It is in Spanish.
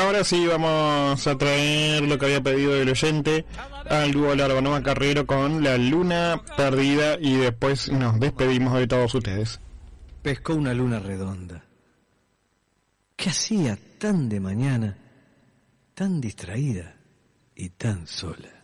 ahora sí vamos a traer lo que había pedido el oyente, al dúo Larbanoma Carrero con La Luna Perdida, y después nos despedimos de todos ustedes. Pescó una luna redonda. ¿Qué hacía tan de mañana, tan distraída y tan sola?